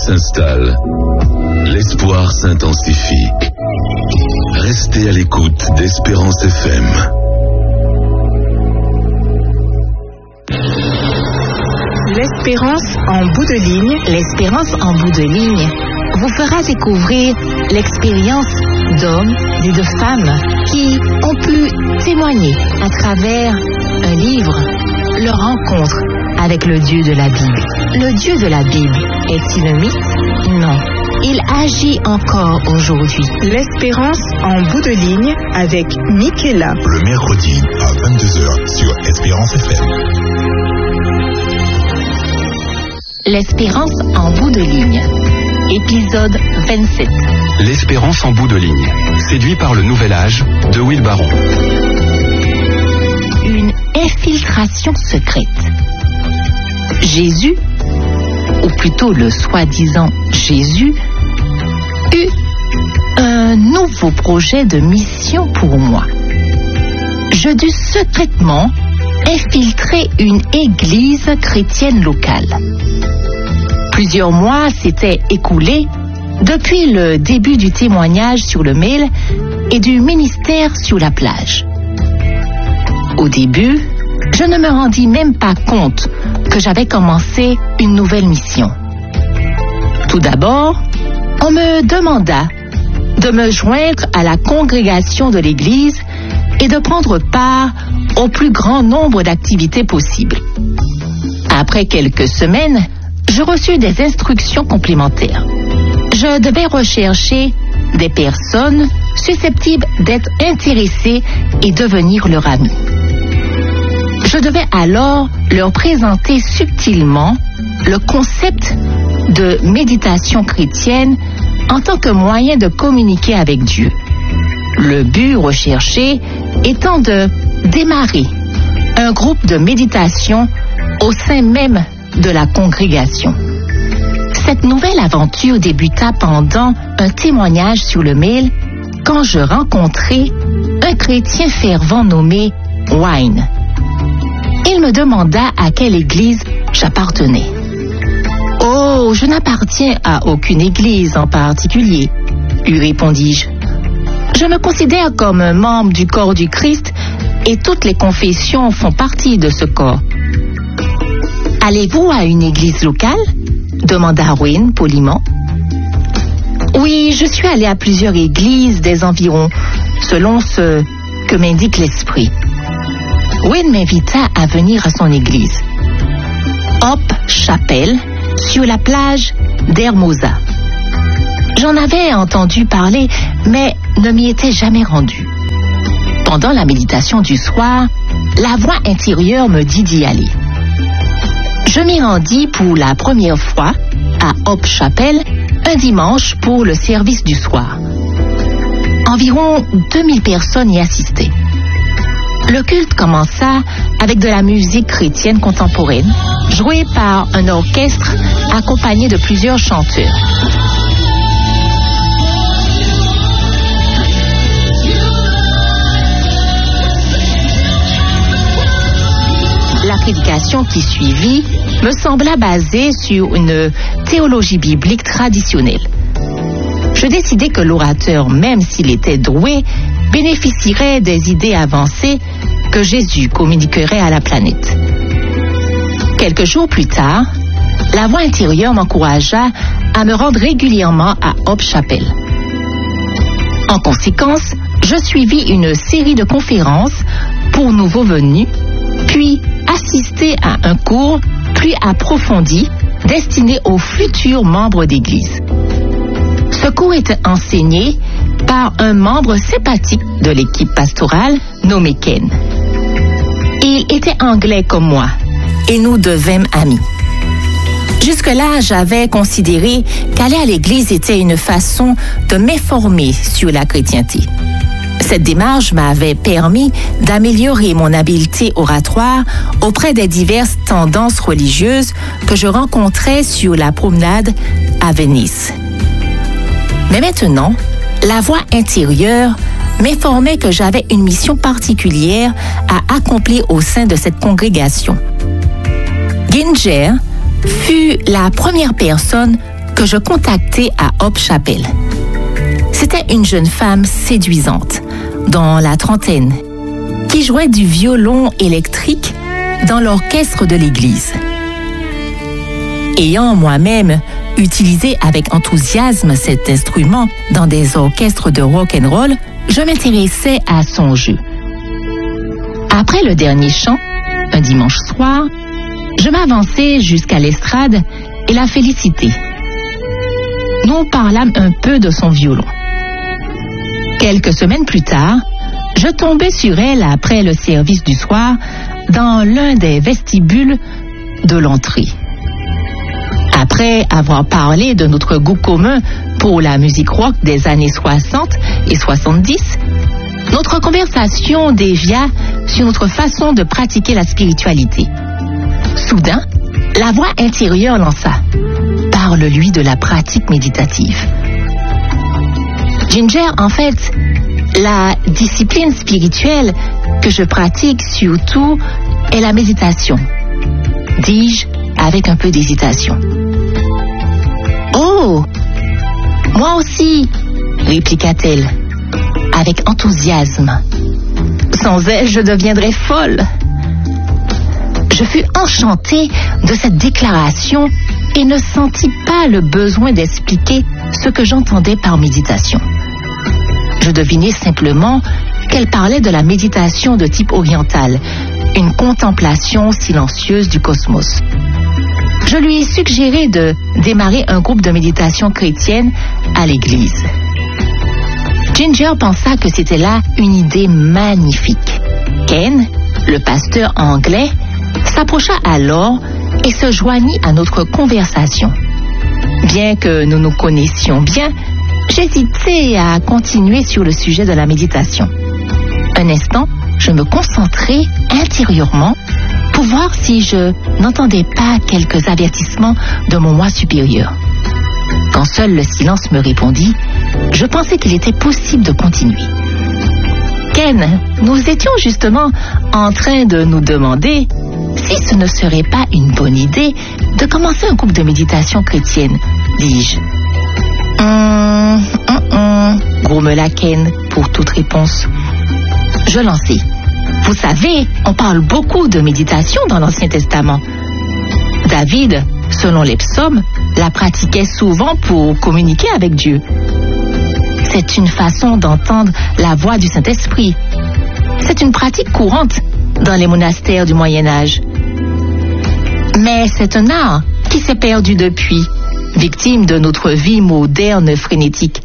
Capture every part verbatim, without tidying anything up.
s'installe. L'espoir s'intensifie. Restez à l'écoute d'Espérance F M. L'espérance en bout de ligne, l'espérance en bout de ligne vous fera découvrir l'expérience d'hommes et de femmes qui ont pu témoigner à travers un livre leur rencontre avec le Dieu de la Bible. Le Dieu de la Bible est-il un mythe? Non. Il agit encore aujourd'hui. L'espérance en bout de ligne avec Michaela. Le mercredi à vingt-deux heures sur Espérance F M. L'espérance en bout de ligne. Épisode vingt-sept. L'espérance en bout de ligne. Séduit par le nouvel âge de Will Barron. Une infiltration secrète. Jésus, ou plutôt le soi-disant Jésus, eut un nouveau projet de mission pour moi. Je dus secrètement infiltrer une église chrétienne locale. Plusieurs mois s'étaient écoulés depuis le début du témoignage sur le mail et du ministère sur la plage. Au début, je ne me rendis même pas compte que j'avais commencé une nouvelle mission. Tout d'abord, on me demanda de me joindre à la congrégation de l'église et de prendre part au plus grand nombre d'activités possibles. Après quelques semaines, je reçus des instructions complémentaires. Je devais rechercher des personnes susceptibles d'être intéressées et devenir leur ami. Je devais alors leur présenter subtilement le concept de méditation chrétienne en tant que moyen de communiquer avec Dieu. Le but recherché étant de démarrer un groupe de méditation au sein même de la congrégation. Cette nouvelle aventure débuta pendant un témoignage sur le mail quand je rencontrai un chrétien fervent nommé Wayne. Il me demanda à quelle église j'appartenais. « Oh, je n'appartiens à aucune église en particulier, » lui répondis-je. « Je me considère comme un membre du corps du Christ et toutes les confessions font partie de ce corps. » « Allez-vous à une église locale ?» demanda Wayne poliment. « Oui, je suis allé à plusieurs églises des environs, selon ce que m'indique l'esprit. » Wayne m'invita à venir à son église, Hope Chapel, sur la plage d'Hermosa. J'en avais entendu parler, mais ne m'y étais jamais rendu. Pendant la méditation du soir, la voix intérieure me dit d'y aller. Je m'y rendis pour la première fois à Hope Chapel un dimanche pour le service du soir. Environ deux mille personnes y assistaient. Le culte commença avec de la musique chrétienne contemporaine, jouée par un orchestre accompagné de plusieurs chanteurs. La prédication qui suivit me sembla basée sur une théologie biblique traditionnelle. Je décidai que l'orateur, même s'il était doué, bénéficierait des idées avancées que Jésus communiquerait à la planète. Quelques jours plus tard, la voix intérieure m'encouragea à me rendre régulièrement à Hope Chapel. En conséquence, je suivis une série de conférences pour nouveaux venus, puis assisté à un cours plus approfondi destiné aux futurs membres d'église. Ce cours était enseigné par un membre sympathique de l'équipe pastorale nommé Ken. Il était anglais comme moi et nous devînmes amis. Jusque-là, j'avais considéré qu'aller à l'église était une façon de m'informer sur la chrétienté. Cette démarche m'avait permis d'améliorer mon habileté oratoire auprès des diverses tendances religieuses que je rencontrais sur la promenade à Venise. Mais maintenant, la voix intérieure m'informait que j'avais une mission particulière à accomplir au sein de cette congrégation. Ginger fut la première personne que que je contactai à Hope Chapel. C'était une jeune femme séduisante, dans la trentaine, qui jouait du violon électrique dans l'orchestre de l'église. Ayant moi-même utilisé avec enthousiasme cet instrument dans des orchestres de rock and roll, je m'intéressais à son jeu. Après le dernier chant, un dimanche soir, je m'avançai jusqu'à l'estrade et la félicitai. Nous parlâmes un peu de son violon. Quelques semaines plus tard, je tombai sur elle après le service du soir dans l'un des vestibules de l'entrée. Après avoir parlé de notre goût commun pour la musique rock des années soixante et soixante-dix, notre conversation dévia sur notre façon de pratiquer la spiritualité. Soudain, la voix intérieure lança « Parle-lui de la pratique méditative ». Ginger, en fait, la discipline spirituelle que je pratique surtout est la méditation, dis-je avec un peu d'hésitation. Oh, moi aussi, répliqua-t-elle, avec enthousiasme. Sans elle, je deviendrais folle. Je fus enchantée de cette déclaration et ne sentis pas le besoin d'expliquer ce que j'entendais par méditation. Je devinais simplement qu'elle parlait de la méditation de type oriental, une contemplation silencieuse du cosmos. Je lui ai suggéré de démarrer un groupe de méditation chrétienne à l'église. Ginger pensa que c'était là une idée magnifique. Ken, le pasteur anglais, s'approcha alors et se joignit à notre conversation. Bien que nous nous connaissions bien, j'hésitais à continuer sur le sujet de la méditation. Un instant, je me concentrai intérieurement pour voir si je n'entendais pas quelques avertissements de mon moi supérieur. Quand seul le silence me répondit, je pensais qu'il était possible de continuer. Ken, nous étions justement en train de nous demander si ce ne serait pas une bonne idée de commencer un groupe de méditation chrétienne, dis-je. Hum, hum, hum, grommela Ken pour toute réponse. Je lançai. Vous savez, on parle beaucoup de méditation dans l'Ancien Testament. David, selon les psaumes, la pratiquait souvent pour communiquer avec Dieu. C'est une façon d'entendre la voix du Saint-Esprit. C'est une pratique courante dans les monastères du Moyen-Âge. Mais c'est un art qui s'est perdu depuis, victime de notre vie moderne frénétique.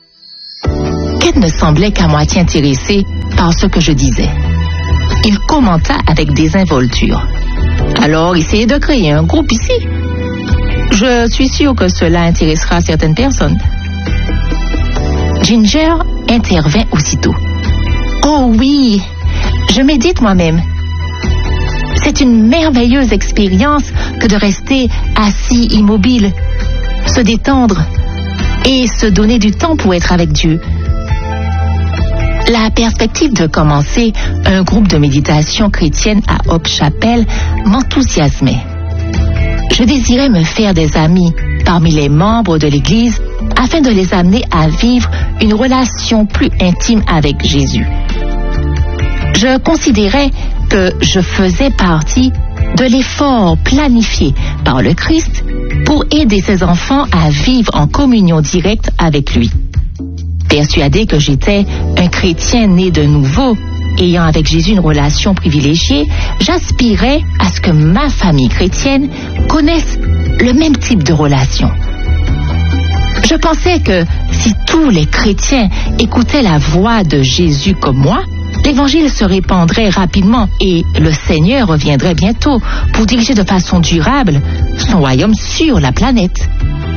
Ken ne semblait qu'à moitié intéressé par ce que je disais. Il commenta avec désinvolture. Alors, essayez de créer un groupe ici. Je suis sûre que cela intéressera certaines personnes. Ginger intervint aussitôt. Oh oui, je médite moi-même. C'est une merveilleuse expérience que de rester assis immobile, se détendre et se donner du temps pour être avec Dieu. La perspective de commencer un groupe de méditation chrétienne à Hope Chapel m'enthousiasmait. Je désirais me faire des amis parmi les membres de l'Église afin de les amener à vivre une relation plus intime avec Jésus. Je considérais que je faisais partie de l'effort planifié par le Christ pour aider ses enfants à vivre en communion directe avec lui. Persuadée que j'étais un chrétien né de nouveau, ayant avec Jésus une relation privilégiée, j'aspirais à ce que ma famille chrétienne connaisse le même type de relation. Je pensais que si tous les chrétiens écoutaient la voix de Jésus comme moi, l'Évangile se répandrait rapidement et le Seigneur reviendrait bientôt pour diriger de façon durable son royaume sur la planète.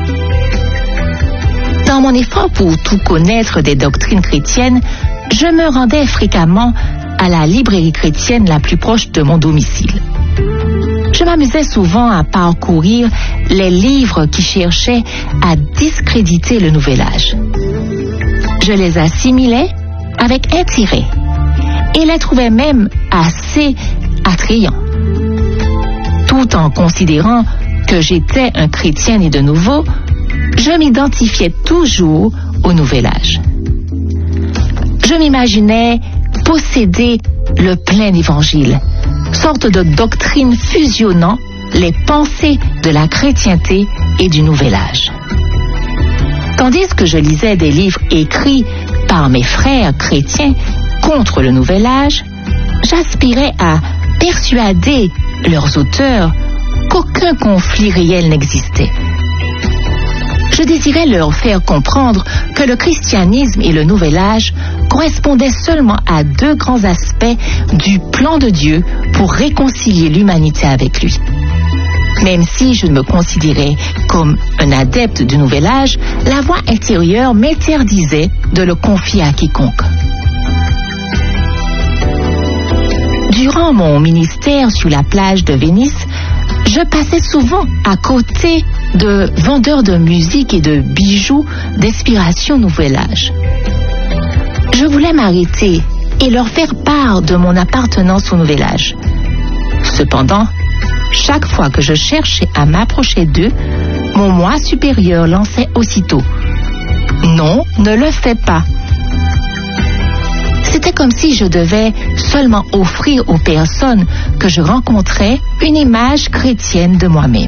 Dans mon effort pour tout connaître des doctrines chrétiennes, je me rendais fréquemment à la librairie chrétienne la plus proche de mon domicile. Je m'amusais souvent à parcourir les livres qui cherchaient à discréditer le Nouvel Âge. Je les assimilais avec intérêt et les trouvais même assez attrayants. Tout en considérant que j'étais un chrétien né de nouveau, je m'identifiais toujours au Nouvel Âge. Je m'imaginais posséder le plein évangile, sorte de doctrine fusionnant les pensées de la chrétienté et du Nouvel Âge. Tandis que je lisais des livres écrits par mes frères chrétiens contre le Nouvel Âge, j'aspirais à persuader leurs auteurs qu'aucun conflit réel n'existait. Je désirais leur faire comprendre que le christianisme et le Nouvel Âge correspondaient seulement à deux grands aspects du plan de Dieu pour réconcilier l'humanité avec lui. Même si je ne me considérais comme un adepte du Nouvel Âge, la voix intérieure m'interdisait de le confier à quiconque. Durant mon ministère sur la plage de Venise, je passais souvent à côté de vendeurs de musique et de bijoux d'inspiration Nouvel Âge. Je voulais m'arrêter et leur faire part de mon appartenance au Nouvel Âge. Cependant, chaque fois que je cherchais à m'approcher d'eux, mon moi supérieur lançait aussitôt « Non, ne le fais pas ». C'était comme si je devais seulement offrir aux personnes que je rencontrais une image chrétienne de moi-même.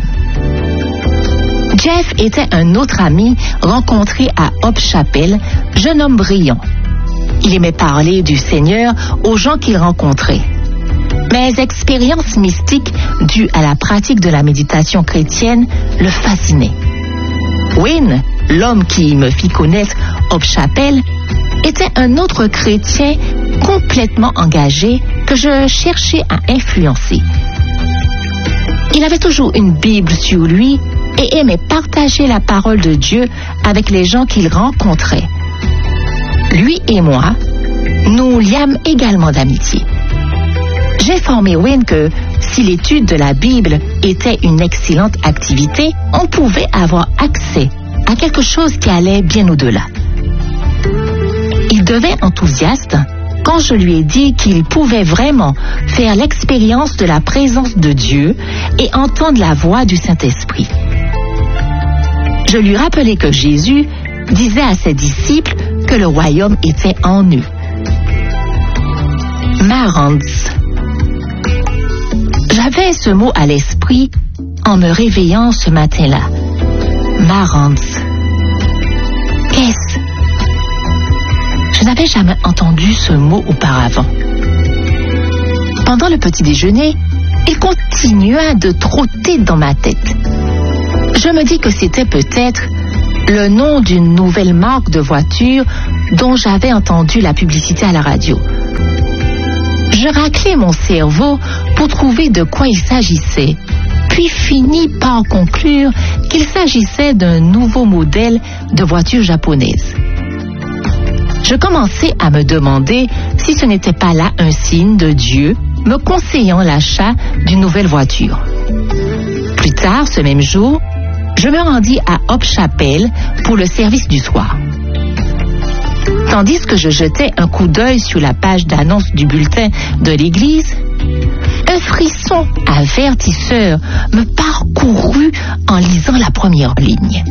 Jeff était un autre ami rencontré à Hope Chapel, jeune homme brillant. Il aimait parler du Seigneur aux gens qu'il rencontrait. Mes expériences mystiques dues à la pratique de la méditation chrétienne le fascinaient. Wayne, l'homme qui me fit connaître Hope Chapel, était un autre chrétien complètement engagé que je cherchais à influencer. Il avait toujours une Bible sur lui et aimait partager la parole de Dieu avec les gens qu'il rencontrait. Lui et moi, nous liâmes également d'amitié. J'informai Wayne que si l'étude de la Bible était une excellente activité, on pouvait avoir accès à quelque chose qui allait bien au-delà. Il devint enthousiaste quand je lui ai dit qu'il pouvait vraiment faire l'expérience de la présence de Dieu et entendre la voix du Saint-Esprit. Je lui rappelai que Jésus disait à ses disciples que le royaume était en eux. Marantz. J'avais ce mot à l'esprit en me réveillant ce matin-là. Marantz. Qu'est-ce? Je n'avais jamais entendu ce mot auparavant. Pendant le petit déjeuner, il continua de trotter dans ma tête. Je me dis que c'était peut-être le nom d'une nouvelle marque de voiture dont j'avais entendu la publicité à la radio. Je raclai mon cerveau pour trouver de quoi il s'agissait, puis finis par conclure qu'il s'agissait d'un nouveau modèle de voiture japonaise. Je commençais à me demander si ce n'était pas là un signe de Dieu me conseillant l'achat d'une nouvelle voiture. Plus tard, ce même jour, je me rendis à Hope Chapel pour le service du soir. Tandis que je jetais un coup d'œil sur la page d'annonce du bulletin de l'église, un frisson avertisseur me parcourut en lisant la première ligne.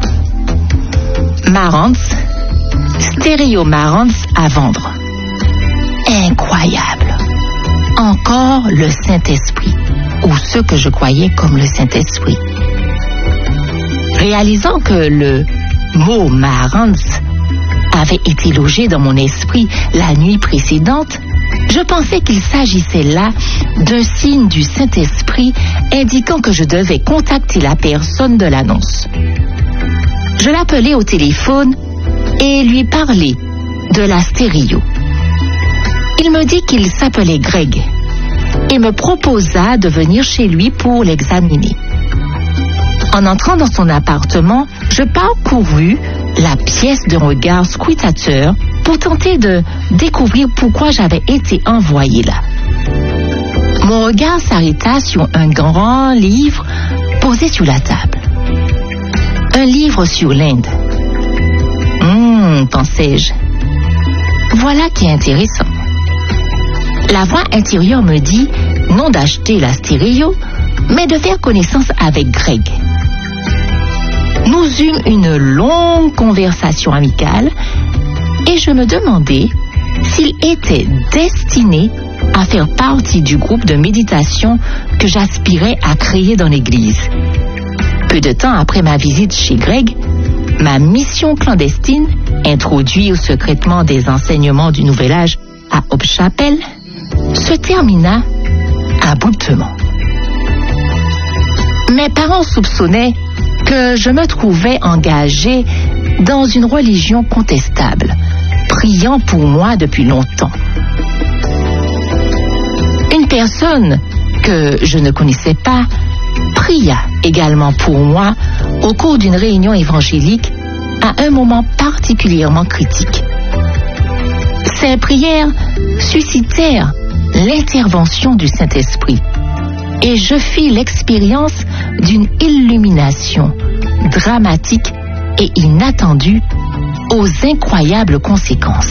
Marantz, stéréo Marantz à vendre. Incroyable. Encore le Saint-Esprit, ou ce que je croyais comme le Saint-Esprit. Réalisant que le mot Marantz avait été logé dans mon esprit la nuit précédente, je pensais qu'il s'agissait là d'un signe du Saint-Esprit indiquant que je devais contacter la personne de l'annonce. Je l'appelai au téléphone et lui parlai de la stéréo. Il me dit qu'il s'appelait Greg et me proposa de venir chez lui pour l'examiner. En entrant dans son appartement, je parcourus la pièce d'un regard scrutateur pour tenter de découvrir pourquoi j'avais été envoyé là. Mon regard s'arrêta sur un grand livre posé sur la table. Un livre sur l'Inde. Hum, pensais-je. Voilà qui est intéressant. La voix intérieure me dit non d'acheter la stéréo, mais de faire connaissance avec Greg. Nous eûmes une longue conversation amicale et je me demandais s'il était destiné à faire partie du groupe de méditation que j'aspirais à créer dans l'église. Peu de temps après ma visite chez Greg, ma mission clandestine, introduire secrètement des enseignements du Nouvel Âge à Hope Chapel, se termina abruptement. Mes parents soupçonnaient que je me trouvais engagé dans une religion contestable, priant pour moi depuis longtemps. Une personne que je ne connaissais pas pria également pour moi au cours d'une réunion évangélique à un moment particulièrement critique. Ces prières suscitèrent l'intervention du Saint-Esprit et je fis l'expérience d'une illumination dramatique et inattendue aux incroyables conséquences.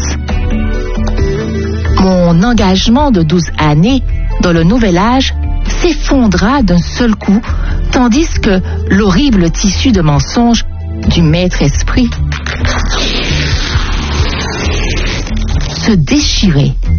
Mon engagement de douze années dans le Nouvel Âge s'effondra d'un seul coup, tandis que l'horrible tissu de mensonges du maître esprit se déchirait